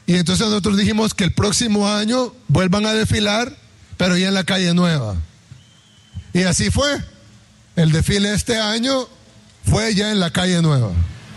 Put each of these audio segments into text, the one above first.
Y entonces nosotros dijimos que el próximo año vuelvan a desfilar, pero ya en la calle Nueva. Y así fue. El desfile este año fue ya en la calle Nueva.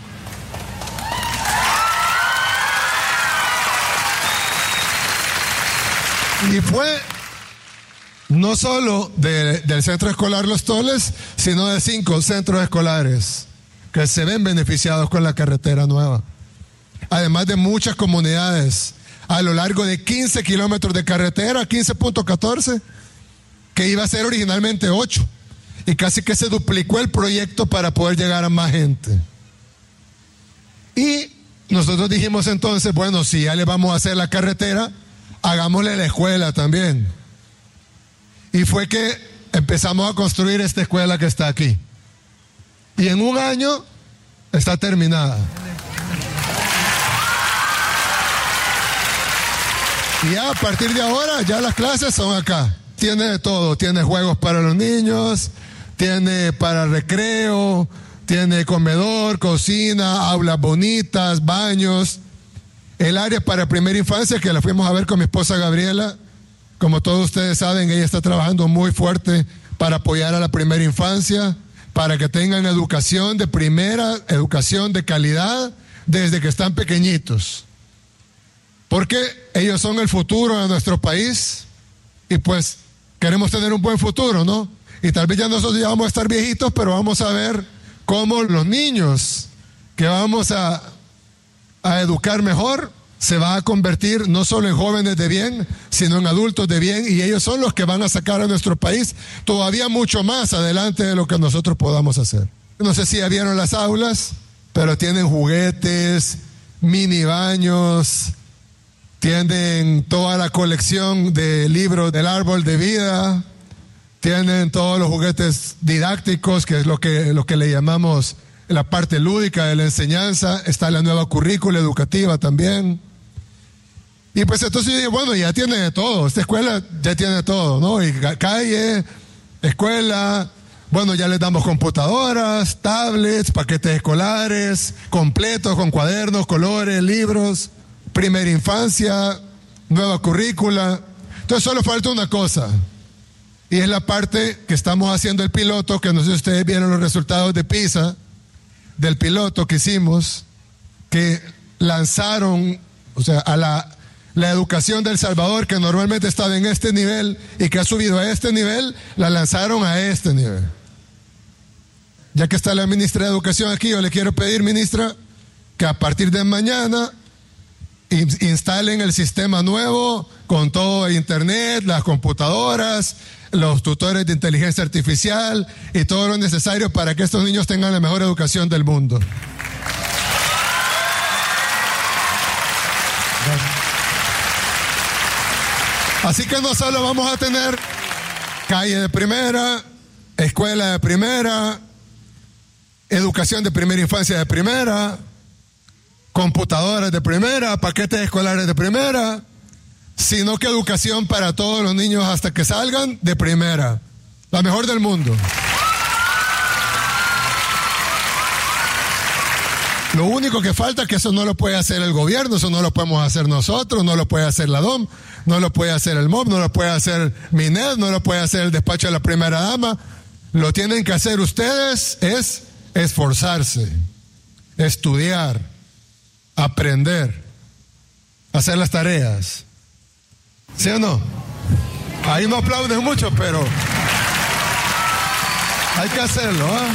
Y fue no solo del Centro Escolar Los Toles, sino de 5 centros escolares que se ven beneficiados con la carretera nueva. Además de muchas comunidades a lo largo de 15 kilómetros de carretera, 15.14, que iba a ser originalmente 8. Y casi que se duplicó el proyecto para poder llegar a más gente. Y nosotros dijimos entonces, bueno, si ya le vamos a hacer la carretera, hagámosle la escuela también. Y fue que empezamos a construir esta escuela que está aquí. Y en un año está terminada. Y ya a partir de ahora, ya las clases son acá. Tiene de todo, tiene juegos para los niños, tiene para recreo, tiene comedor, cocina, aulas bonitas, baños. El área para primera infancia, que la fuimos a ver con mi esposa Gabriela, como todos ustedes saben, ella está trabajando muy fuerte para apoyar a la primera infancia, para que tengan educación de primera, educación de calidad, desde que están pequeñitos. Porque ellos son el futuro de nuestro país y pues queremos tener un buen futuro, ¿no? Y tal vez ya nosotros ya vamos a estar viejitos, pero vamos a ver cómo los niños que vamos a educar mejor se van a convertir no solo en jóvenes de bien, sino en adultos de bien, y ellos son los que van a sacar a nuestro país todavía mucho más adelante de lo que nosotros podamos hacer. No sé si ya vieron las aulas, pero tienen juguetes, mini baños, tienen toda la colección de libros del árbol de vida, tienen todos los juguetes didácticos, que es lo que le llamamos la parte lúdica de la enseñanza. Está la nueva currícula educativa también. Y pues entonces yo digo, bueno, ya tiene de todo, esta escuela ya tiene de todo, ¿no? Y calle, escuela, bueno, ya les damos computadoras, tablets, paquetes escolares, completos con cuadernos, colores, libros, primera infancia, nueva currícula. Entonces solo falta una cosa, y es la parte que estamos haciendo el piloto, que no sé si ustedes vieron los resultados de PISA, del piloto que hicimos, que lanzaron, o sea, a la educación de El Salvador, que normalmente estaba en este nivel y que ha subido a este nivel, la lanzaron a este nivel. Ya que está la ministra de Educación aquí, yo le quiero pedir, ministra, que a partir de mañana instalen el sistema nuevo con todo internet, las computadoras, los tutores de inteligencia artificial y todo lo necesario para que estos niños tengan la mejor educación del mundo. Así que no solo vamos a tener calle de primera, escuela de primera, educación de primera infancia de primera, computadoras de primera, paquetes escolares de primera, sino que educación para todos los niños hasta que salgan de primera, la mejor del mundo. Lo único que falta es que eso no lo puede hacer el gobierno, eso no lo podemos hacer nosotros, no lo puede hacer la DOM, no lo puede hacer el MOB, no lo puede hacer MINED, no lo puede hacer el despacho de la primera dama. Lo tienen que hacer ustedes, es esforzarse, estudiar, aprender, hacer las tareas. ¿Sí o no? Ahí no aplauden mucho, pero hay que hacerlo, ¿eh?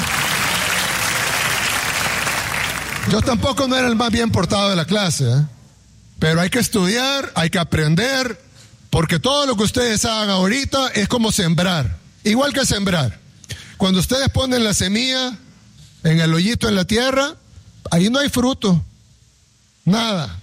Yo tampoco no era el más bien portado de la clase, ¿eh? Pero hay que estudiar, hay que aprender, porque todo lo que ustedes hagan ahorita es como sembrar, igual que sembrar. Cuando ustedes ponen la semilla en el hoyito en la tierra, ahí no hay fruto, nada.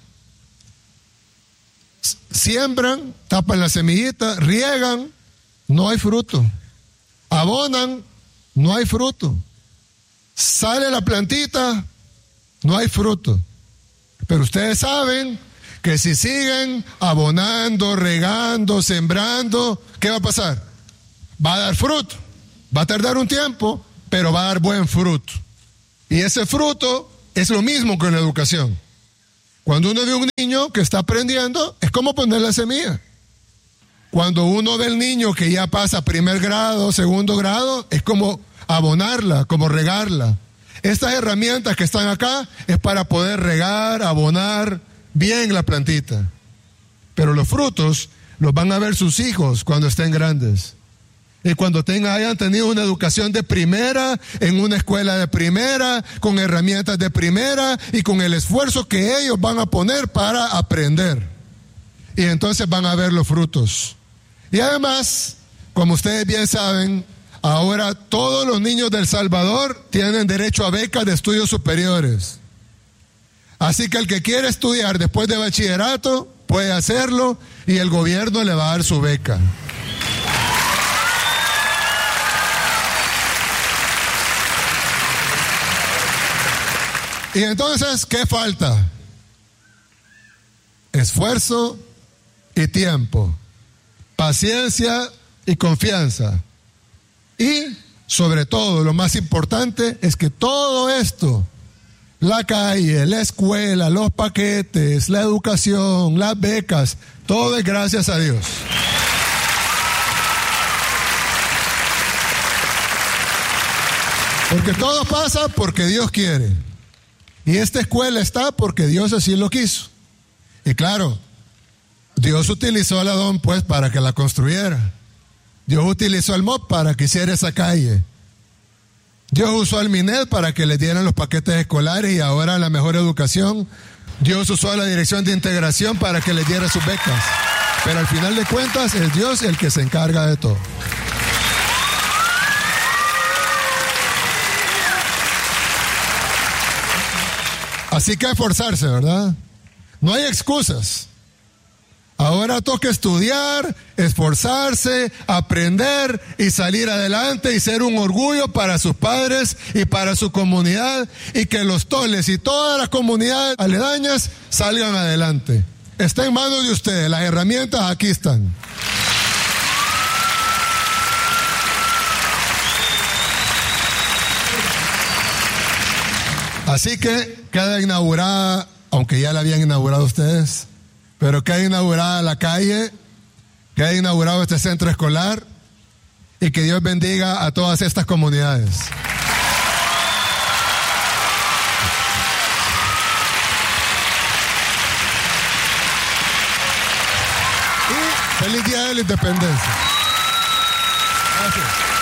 Siembran, tapan la semillita, riegan, no hay fruto. Abonan, no hay fruto. Sale la plantita, no hay fruto. Pero ustedes saben que si siguen abonando, regando, sembrando, ¿qué va a pasar? Va a dar fruto. Va a tardar un tiempo, pero va a dar buen fruto. Y ese fruto es lo mismo con la educación. Cuando uno ve un niño que está aprendiendo, es como poner la semilla. Cuando uno ve al niño que ya pasa primer grado, segundo grado, es como abonarla, como regarla. Estas herramientas que están acá es para poder regar, abonar bien la plantita. Pero los frutos los van a ver sus hijos cuando estén grandes. Y cuando hayan tenido una educación de primera, en una escuela de primera, con herramientas de primera y con el esfuerzo que ellos van a poner para aprender. Y entonces van a ver los frutos. Y además, como ustedes bien saben, ahora todos los niños de El Salvador tienen derecho a becas de estudios superiores. Así que el que quiere estudiar después de bachillerato puede hacerlo y el gobierno le va a dar su beca. Y entonces, ¿qué falta? Esfuerzo y tiempo, paciencia y confianza. Y, sobre todo, lo más importante es que todo esto, la calle, la escuela, los paquetes, la educación, las becas, todo es gracias a Dios. Porque todo pasa porque Dios quiere. Y esta escuela está porque Dios así lo quiso. Y claro, Dios utilizó a la DON pues para que la construyera. Dios utilizó al MOP para que hiciera esa calle. Dios usó al MINED para que le dieran los paquetes escolares y ahora la mejor educación. Dios usó a la Dirección de Integración para que les diera sus becas. Pero al final de cuentas es Dios el que se encarga de todo. Así que esforzarse, ¿verdad? No hay excusas. Ahora toca estudiar, esforzarse, aprender y salir adelante y ser un orgullo para sus padres y para su comunidad y que los Toles y todas las comunidades aledañas salgan adelante. Está en manos de ustedes, las herramientas aquí están. Así que queda inaugurada, aunque ya la habían inaugurado ustedes, pero queda inaugurada la calle, queda inaugurado este centro escolar y que Dios bendiga a todas estas comunidades. Y feliz Día de la Independencia. Gracias.